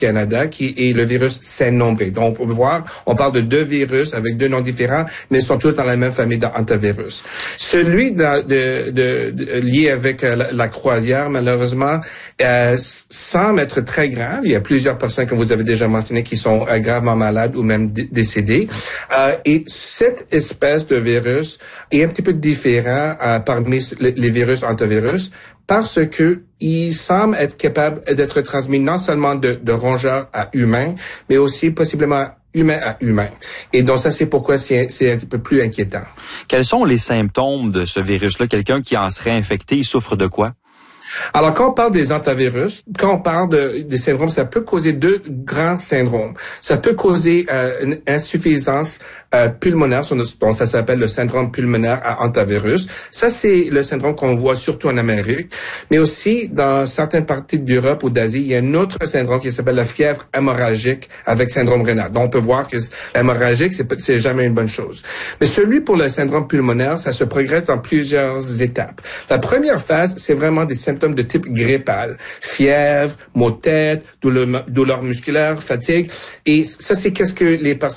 Canada, qui est le virus Saint-Nombré. Donc, on peut voir, on parle de deux virus avec deux noms différents, mais ils sont tous dans la même famille d'hantavirus. Celui lié avec la croisière, malheureusement, semble être très grave. Il y a plusieurs personnes, comme vous avez déjà mentionné, qui sont gravement malades ou même décédées. Et cette espèce de virus est un petit peu différent parmi les virus hantavirus, parce que il semble être capable d'être transmis non seulement de rongeur à humain, mais aussi possiblement humain à humain. Et donc ça, c'est pourquoi c'est un petit peu plus inquiétant. Quels sont les symptômes de ce virus-là? Quelqu'un qui en serait infecté, il souffre de quoi? Alors, quand on parle des hantavirus, quand on parle des syndromes, ça peut causer deux grands syndromes. Ça peut causer une insuffisance pulmonaire, donc ça s'appelle le syndrome pulmonaire à hantavirus. Ça, c'est le syndrome qu'on voit surtout en Amérique. Mais aussi, dans certaines parties d'Europe ou d'Asie, il y a un autre syndrome qui s'appelle la fièvre hémorragique avec syndrome rénal. Donc, on peut voir que l'hémorragique, c'est jamais une bonne chose. Mais celui pour le syndrome pulmonaire, ça se progresse dans plusieurs étapes. La première phase, c'est vraiment des symptômes de type grippal. Fièvre, maux de tête, douleur musculaire, fatigue. Et ça, c'est qu'est-ce que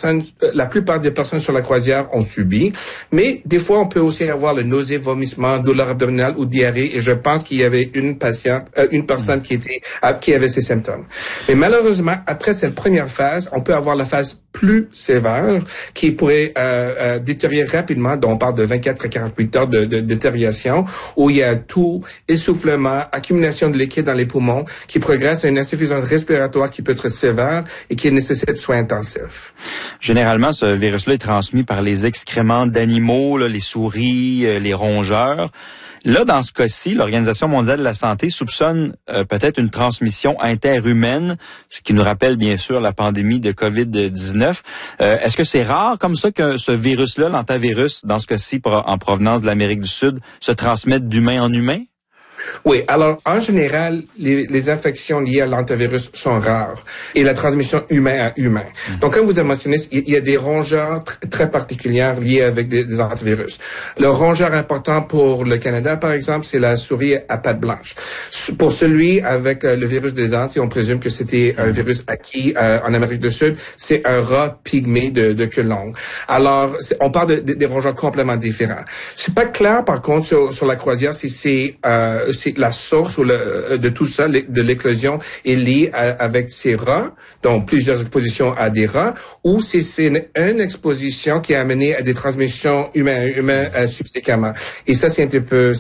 la plupart des personnes sur la croisière ont subi. Mais des fois, on peut aussi avoir le nausée, vomissement, douleur abdominale ou diarrhée. Et je pense qu'il y avait une personne qui avait ces symptômes. Mais malheureusement, après cette première phase, on peut avoir la phase plus sévère qui pourrait détériorer rapidement. Donc, on parle de 24 à 48 heures de détérioration où il y a tout, essoufflement, accumulation de liquide dans les poumons qui progresse à une insuffisance respiratoire qui peut être sévère et qui nécessite soins intensifs. Généralement, ce virus-là est transmis par les excréments d'animaux, les souris, les rongeurs. Là, dans ce cas-ci, l'Organisation mondiale de la santé soupçonne peut-être une transmission interhumaine, ce qui nous rappelle bien sûr la pandémie de COVID-19. Est-ce que c'est rare comme ça que ce virus-là, l'hantavirus, dans ce cas-ci en provenance de l'Amérique du Sud, se transmette d'humain en humain? Oui, alors en général, les infections liées à l'hantavirus sont rares et la transmission humain à humain. Donc, comme vous avez mentionné, il y a des rongeurs très particulières liées avec des hantavirus. Le rongeur important pour le Canada, par exemple, c'est la souris à pattes blanches. Pour celui avec le virus des Antilles, on présume que c'était un virus acquis en Amérique du Sud, c'est un rat pygmée de queue longue. Alors, on parle des rongeurs complètement différents. C'est pas clair, par contre, sur la croisière, si c'est la source de tout ça, de l'éclosion, est liée avec ces rats, donc plusieurs expositions à des rats, ou si c'est une exposition qui a amené à des transmissions humaines subséquemment. Et ça, c'est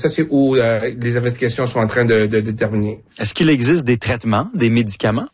où les investigations sont en train de déterminer. Est-ce qu'il existe des traitements, des médicaments?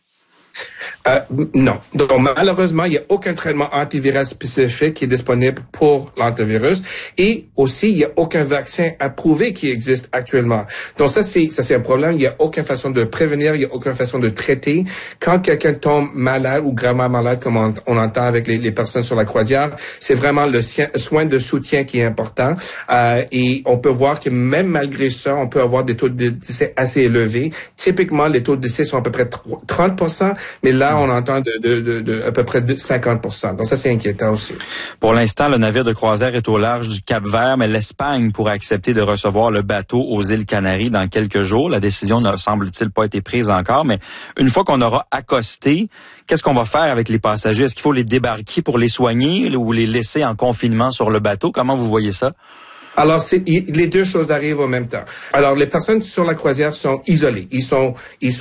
Non. Donc, malheureusement, il n'y a aucun traitement antiviral spécifique qui est disponible pour l'hantavirus. Et aussi, il n'y a aucun vaccin approuvé qui existe actuellement. Donc, ça, c'est un problème. Il n'y a aucune façon de prévenir, il n'y a aucune façon de traiter. Quand quelqu'un tombe malade ou gravement malade, comme on entend avec les personnes sur la croisière, c'est vraiment le soin de soutien qui est important. Et on peut voir que même malgré ça, on peut avoir des taux de décès assez élevés. Typiquement, les taux de décès sont à peu près 30%. Mais là, on entend de à peu près 50%. Donc ça, c'est inquiétant aussi. Pour l'instant, le navire de croisière est au large du Cap-Vert, mais l'Espagne pourrait accepter de recevoir le bateau aux îles Canaries dans quelques jours. La décision ne semble-t-il pas été prise encore, mais une fois qu'on aura accosté, qu'est-ce qu'on va faire avec les passagers? Est-ce qu'il faut les débarquer pour les soigner ou les laisser en confinement sur le bateau? Comment vous voyez ça? Alors, les deux choses arrivent en même temps. Alors, les personnes sur la croisière sont isolées. Ils sont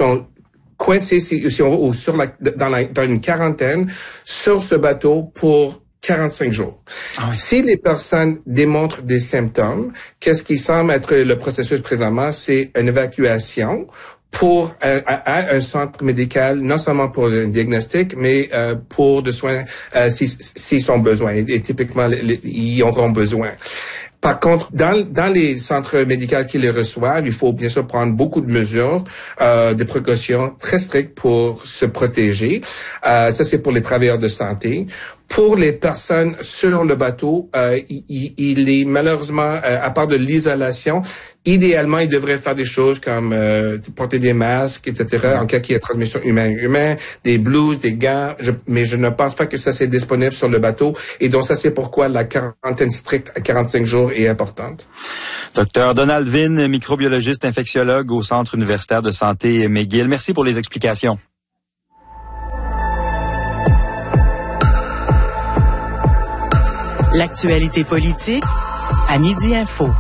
coincés, si on veut, ou dans une quarantaine sur ce bateau pour 45 jours. Ah oui. Si les personnes démontrent des symptômes, qu'est-ce qui semble être le processus présentement, c'est une évacuation pour un centre médical, non seulement pour un diagnostic, mais pour des soins s'ils ont besoin. Et typiquement, ils auront besoin. Par contre, dans les centres médicaux qui les reçoivent, il faut bien sûr prendre beaucoup de mesures, de précautions très strictes pour se protéger. Ça, c'est pour les travailleurs de santé. Pour les personnes sur le bateau, il est malheureusement, à part de l'isolation, idéalement, ils devraient faire des choses comme porter des masques, etc., en cas qu'il y ait transmission humain-humain, des blouses, des gants, mais je ne pense pas que ça c'est disponible sur le bateau. Et donc, ça, c'est pourquoi la quarantaine stricte à 45 jours est importante. Docteur Donald Vin, microbiologiste infectiologue au Centre universitaire de santé McGill. Merci pour les explications. L'actualité politique à Midi Info.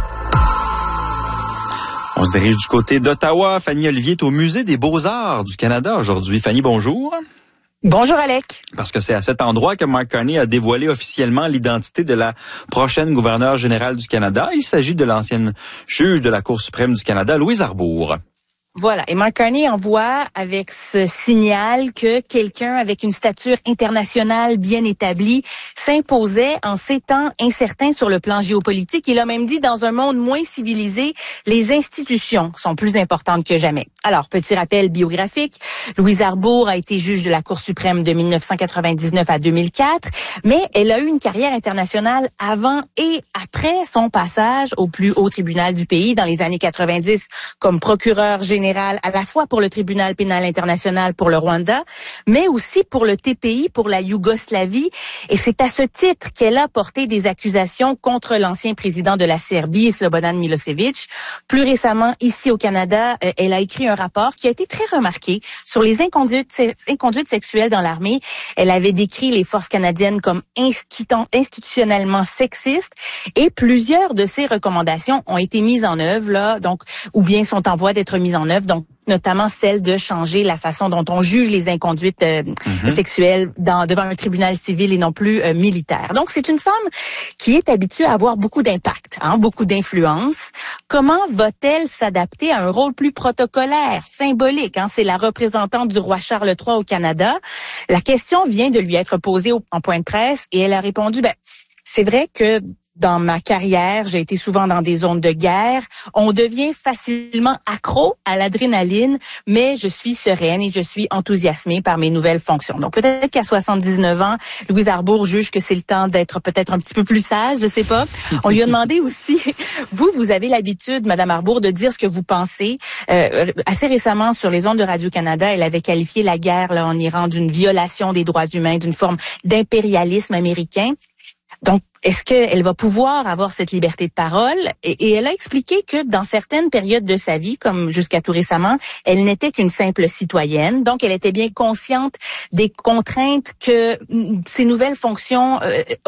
On se dirige du côté d'Ottawa. Fanny Olivier est au Musée des Beaux-Arts du Canada aujourd'hui. Fanny, bonjour. Bonjour Alec. Parce que c'est à cet endroit que Mark Carney a dévoilé officiellement l'identité de la prochaine gouverneure générale du Canada. Il s'agit de l'ancienne juge de la Cour suprême du Canada, Louise Arbour. Voilà. Et Mark Carney envoie avec ce signal que quelqu'un avec une stature internationale bien établie s'imposait en ces temps incertains sur le plan géopolitique. Il a même dit, dans un monde moins civilisé, les institutions sont plus importantes que jamais. Alors, petit rappel biographique, Louise Arbour a été juge de la Cour suprême de 1999 à 2004, mais elle a eu une carrière internationale avant et après son passage au plus haut tribunal du pays dans les années 90 comme procureure générale à la fois pour le tribunal pénal international pour le Rwanda, mais aussi pour le TPI pour la Yougoslavie. Et c'est à ce titre qu'elle a porté des accusations contre l'ancien président de la Serbie, Slobodan Milosevic. Plus récemment, ici au Canada, elle a écrit un rapport qui a été très remarqué sur les inconduites sexuelles dans l'armée. Elle avait décrit les forces canadiennes comme institutionnellement sexistes et plusieurs de ses recommandations ont été mises en œuvre, là, donc, ou bien sont en voie d'être mises en œuvre, donc notamment celle de changer la façon dont on juge les inconduites sexuelles devant un tribunal civil et non plus militaire. Donc, c'est une femme qui est habituée à avoir beaucoup d'impact, beaucoup d'influence. Comment va-t-elle s'adapter à un rôle plus protocolaire, symbolique? C'est la représentante du roi Charles III au Canada. La question vient de lui être posée en point de presse et elle a répondu, c'est vrai que dans ma carrière, j'ai été souvent dans des zones de guerre. On devient facilement accro à l'adrénaline, mais je suis sereine et je suis enthousiasmée par mes nouvelles fonctions. Donc peut-être qu'à 79 ans, Louise Arbour juge que c'est le temps d'être peut-être un petit peu plus sage, je sais pas. On lui a demandé aussi, vous avez l'habitude, Madame Arbour, de dire ce que vous pensez. Assez récemment, sur les ondes de Radio-Canada, elle avait qualifié la guerre en Iran d'une violation des droits humains, d'une forme d'impérialisme américain. Donc, est-ce qu'elle va pouvoir avoir cette liberté de parole? Et elle a expliqué que dans certaines périodes de sa vie, comme jusqu'à tout récemment, elle n'était qu'une simple citoyenne. Donc, elle était bien consciente des contraintes que ces nouvelles fonctions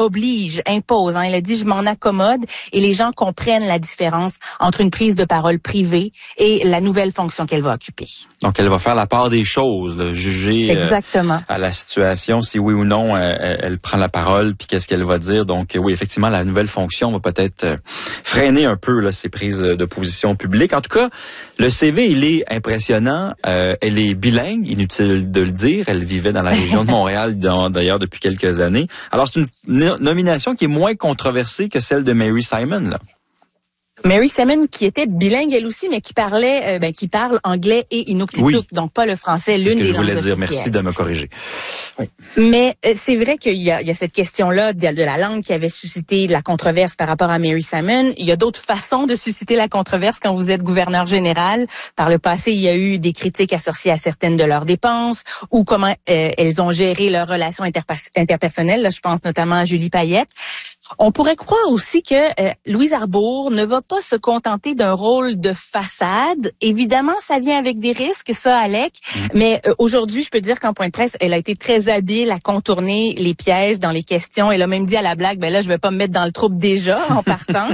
imposent. Elle a dit, je m'en accommode et les gens comprennent la différence entre une prise de parole privée et la nouvelle fonction qu'elle va occuper. Donc, elle va faire la part des choses, juger exactement à la situation, si oui ou non elle prend la parole, puis qu'est-ce qu'elle va dire. Donc, oui, effectivement, la nouvelle fonction va peut-être freiner un peu ses prises de position publiques. En tout cas, le CV, il est impressionnant. Elle est bilingue, inutile de le dire. Elle vivait dans la région de Montréal, d'ailleurs, depuis quelques années. Alors, c'est une nomination qui est moins controversée que celle de Mary Simon, là. Mary Simon, qui était bilingue elle aussi, mais qui parle anglais et inuktitut, oui. Donc pas le français, l'une des langues officielles. C'est ce que je voulais dire. Merci de me corriger. Oui. Mais c'est vrai qu'il y a cette question-là de la langue qui avait suscité de la controverse par rapport à Mary Simon. Il y a d'autres façons de susciter la controverse quand vous êtes gouverneur général. Par le passé, il y a eu des critiques associées à certaines de leurs dépenses ou comment elles ont géré leurs relations interpersonnelles. Là, je pense notamment à Julie Payette. On pourrait croire aussi que Louise Arbour ne va pas se contenter d'un rôle de façade. Évidemment, ça vient avec des risques, ça, Alec. Mais aujourd'hui, je peux dire qu'en point de presse, elle a été très habile à contourner les pièges dans les questions. Elle a même dit à la blague, là, je vais pas me mettre dans le trouble déjà en partant.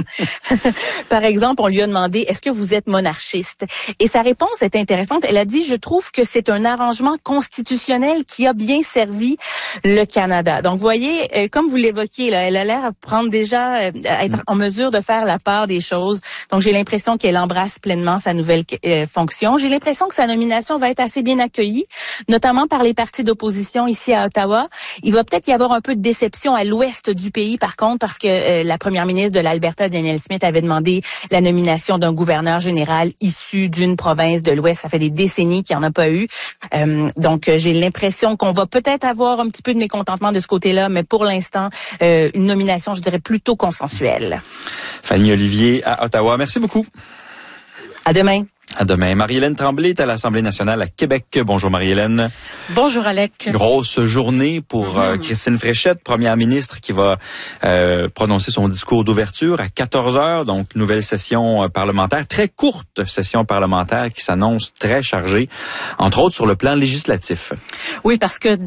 Par exemple, on lui a demandé, est-ce que vous êtes monarchiste? Et sa réponse est intéressante. Elle a dit, je trouve que c'est un arrangement constitutionnel qui a bien servi le Canada. Donc, vous voyez, comme vous l'évoquiez, là, elle a l'air prendre déjà, à être en mesure de faire la part des choses. Donc, j'ai l'impression qu'elle embrasse pleinement sa nouvelle fonction. J'ai l'impression que sa nomination va être assez bien accueillie, notamment par les partis d'opposition ici à Ottawa. Il va peut-être y avoir un peu de déception à l'ouest du pays, par contre, parce que la première ministre de l'Alberta, Danielle Smith, avait demandé la nomination d'un gouverneur général issu d'une province de l'ouest. Ça fait des décennies qu'il n'y en a pas eu. Donc, j'ai l'impression qu'on va peut-être avoir un petit peu de mécontentement de ce côté-là, mais pour l'instant, une nomination, je dirais, plutôt consensuelle. Fanny Olivier à Ottawa. Merci beaucoup. À demain. À demain. Marie-Hélène Tremblay est à l'Assemblée nationale à Québec. Bonjour Marie-Hélène. Bonjour Alec. Grosse journée pour Christine Fréchette, première ministre, qui va prononcer son discours d'ouverture à 14h. Donc, nouvelle session parlementaire, très courte session parlementaire qui s'annonce très chargée, entre autres sur le plan législatif. Oui, parce que